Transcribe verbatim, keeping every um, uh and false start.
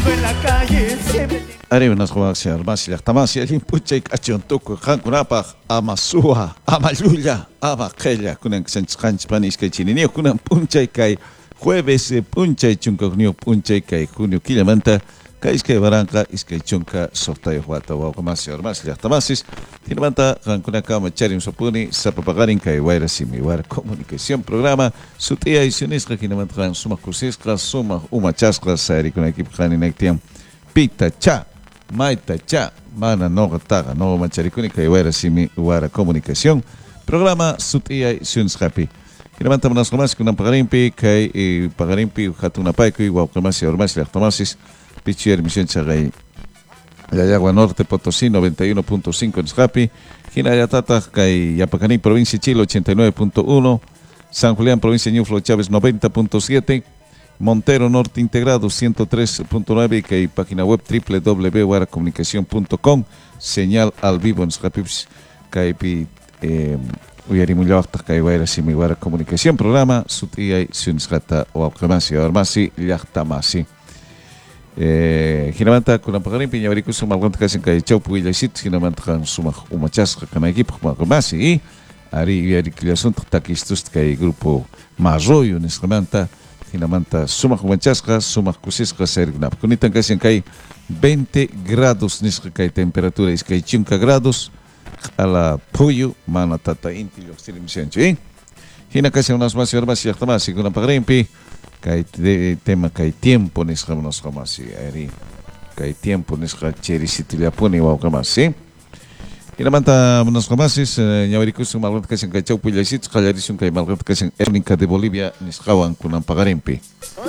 Ari unas jugadas armas y las tamas y el impuche y cachón toco hankunapa amasua amaluya amakella kunan sanchkanch panis que chininio kunan puncha y kai jueves puncha y chunka junio puncha y kai junio kilamanta kai iske baranca iske chunka softa y huata wa más y armas y las tamasis kilamanta hankunaka machari usapuni sapapagarin kai waira simi waira comunicación programa sutia ediciones que kilamanta suma cursis suma uma chasca sari con equipo haninectiam pita cha Maita cha, mana no gataga, no macharicuni que iba a simi uara comunicación. Programa sutia y suns happy. Kinamanta manas más que una pagarimpi, que pagarimpi hatuna paico y guapamasi ormasi lactomasis, pichier misión chagay. La Yagua Norte Potosí noventa y uno punto cinco en Happy. Jinayatata, que Yapacaní, provincia Chile ochenta y nueve punto uno. San Julián, provincia Ñuflo Chávez noventa punto siete. Montero Norte Integrado ciento tres punto nueve y que página web doble u doble u doble u punto guaracomunicación punto com, señal al vivo en Srapips que uyarimullawaqta kay wayra simi wara comunicación programa sutiyay sunsqata wawqimasi warmasi llaqtamasi hinamanta kunanpaqarinpi ñawirikusun malqanta kasin kay chawpi willaysitas hinamanta kan sumaq umachasqa kanaykipaq maqmasi y ari uyarikllasunta takistusta kay grupo Marroyo nisqamanta Hinamanta sumak manchasqa, sumak kusisqa sergnap. Kunitan kasin kay veinte grados nisqa kay temperatura is kay cinco grados ala puyo mana tata inti yoxtilim sencho. Eh? Hina kasin unas mas yormas yaktamasi kunan pagrimpi kay tema kay tiempo nisqa unas kamasi ari kay tiempo nisqa cherisitiliapuni wawkamasi. Hinamanta unas kamasis ñawirikusun malqanta kasin kay chawpi llaysits qallarishun kay malqanta kasin Ernica de Bolivia nisqawan kunan pagarimpi.